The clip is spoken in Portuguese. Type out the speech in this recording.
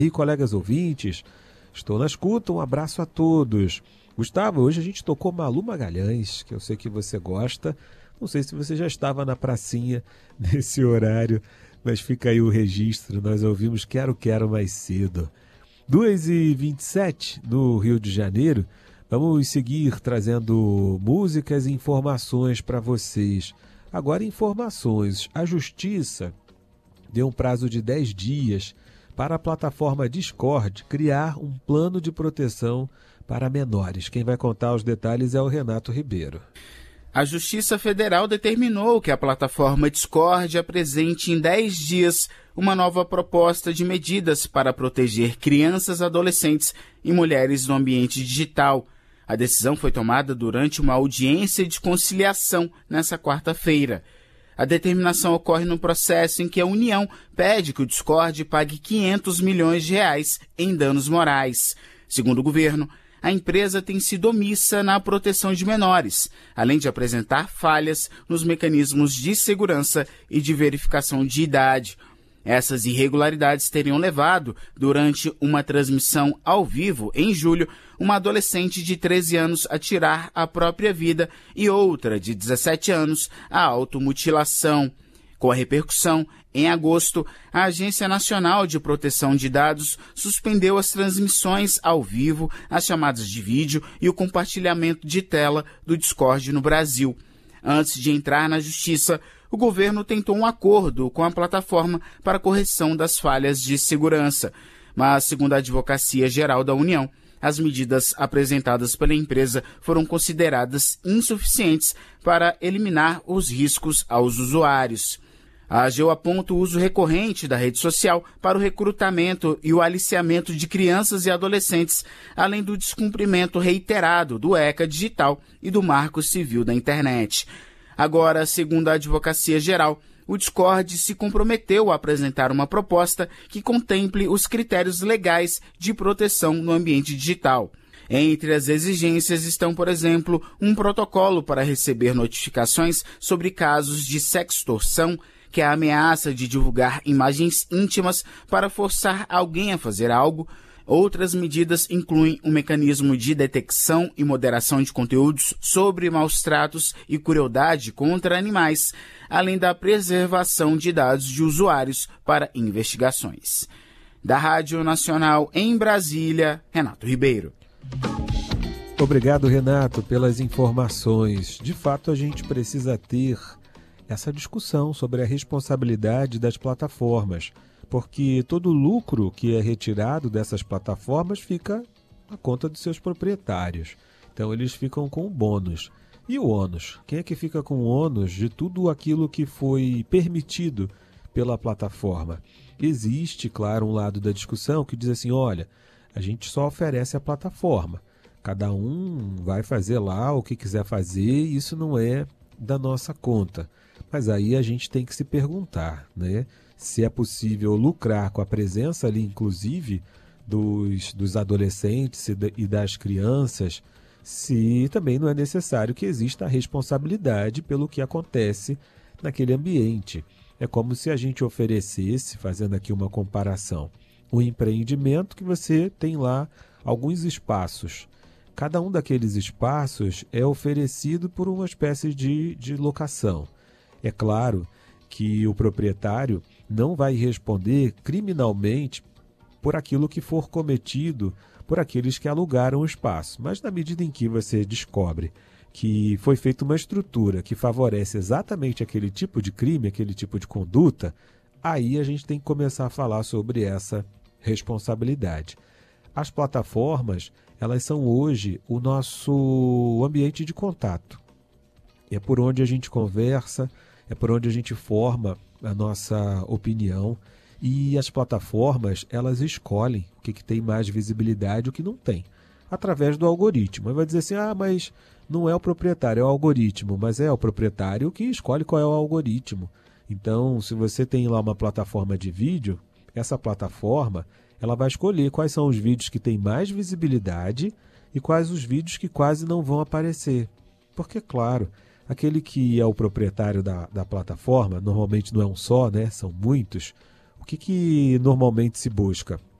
E colegas ouvintes, estou na escuta, um abraço a todos. Gustavo, hoje a gente tocou Malu Magalhães, que eu sei que você gosta. Não sei se você já estava na pracinha nesse horário, mas fica aí o registro. Nós ouvimos Quero Quero mais cedo. 2h27 no Rio de Janeiro. Vamos seguir trazendo músicas e informações para vocês. Agora informações. A Justiça deu um prazo de 10 dias para a plataforma Discord criar um plano de proteção para menores. Quem vai contar os detalhes é o Renato Ribeiro. A Justiça Federal determinou que a plataforma Discord apresente em 10 dias uma nova proposta de medidas para proteger crianças, adolescentes e mulheres no ambiente digital. A decisão foi tomada durante uma audiência de conciliação nesta quarta-feira. A determinação ocorre num processo em que a União pede que o Discord pague R$500 milhões em danos morais. Segundo o governo, a empresa tem sido omissa na proteção de menores, além de apresentar falhas nos mecanismos de segurança e de verificação de idade. Essas irregularidades teriam levado, durante uma transmissão ao vivo em julho, uma adolescente de 13 anos a tirar a própria vida e outra de 17 anos à automutilação. Com a repercussão, em agosto, a Agência Nacional de Proteção de Dados suspendeu as transmissões ao vivo, as chamadas de vídeo e o compartilhamento de tela do Discord no Brasil. Antes de entrar na Justiça, o governo tentou um acordo com a plataforma para correção das falhas de segurança. Mas, segundo a Advocacia Geral da União, as medidas apresentadas pela empresa foram consideradas insuficientes para eliminar os riscos aos usuários. A AGU aponta o uso recorrente da rede social para o recrutamento e o aliciamento de crianças e adolescentes, além do descumprimento reiterado do ECA digital e do Marco Civil da Internet. Agora, segundo a Advocacia Geral, o Discord se comprometeu a apresentar uma proposta que contemple os critérios legais de proteção no ambiente digital. Entre as exigências estão, por exemplo, um protocolo para receber notificações sobre casos de sextorção, que é a ameaça de divulgar imagens íntimas para forçar alguém a fazer algo. Outras medidas incluem um mecanismo de detecção e moderação de conteúdos sobre maus-tratos e crueldade contra animais, além da preservação de dados de usuários para investigações. Da Rádio Nacional em Brasília, Renato Ribeiro. Obrigado, Renato, pelas informações. De fato, a gente precisa ter essa discussão sobre a responsabilidade das plataformas, porque todo o lucro que é retirado dessas plataformas fica na conta dos seus proprietários. Então eles ficam com o bônus. E o ônus? Quem é que fica com o ônus de tudo aquilo que foi permitido pela plataforma? Existe, claro, um lado da discussão que diz assim, olha, a gente só oferece a plataforma. Cada um vai fazer lá o que quiser fazer, isso não é da nossa conta. Mas aí a gente tem que se perguntar, né, se é possível lucrar com a presença ali, inclusive, dos adolescentes e das crianças, se também não é necessário que exista a responsabilidade pelo que acontece naquele ambiente. É como se a gente oferecesse, fazendo aqui uma comparação, um empreendimento que você tem lá alguns espaços. Cada um daqueles espaços é oferecido por uma espécie de locação. É claro que o proprietário não vai responder criminalmente por aquilo que for cometido por aqueles que alugaram o espaço. Mas na medida em que você descobre que foi feita uma estrutura que favorece exatamente aquele tipo de crime, aquele tipo de conduta, aí a gente tem que começar a falar sobre essa responsabilidade. As plataformas, elas são hoje o nosso ambiente de contato. É por onde a gente conversa, é por onde a gente forma a nossa opinião, e as plataformas, elas escolhem o que tem mais visibilidade e o que não tem, através do algoritmo. Aí vai dizer assim, mas não é o proprietário, é o algoritmo, mas é o proprietário que escolhe qual é o algoritmo. Então, se você tem lá uma plataforma de vídeo, essa plataforma, ela vai escolher quais são os vídeos que têm mais visibilidade e quais os vídeos que quase não vão aparecer. Porque, claro, aquele que é o proprietário da plataforma, normalmente não é um só, né? São muitos. O que normalmente se busca?